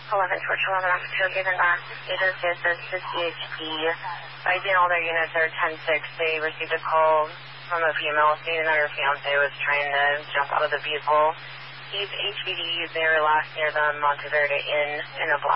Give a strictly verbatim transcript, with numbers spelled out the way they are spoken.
eleven Torch eleven Officer given back. Agency assist to C H D. I D and all their units are ten six. They received a call from a female stating that her fiance was trying to jump out of the vehicle. He's H V D. They were last near the Monteverde Inn in a block.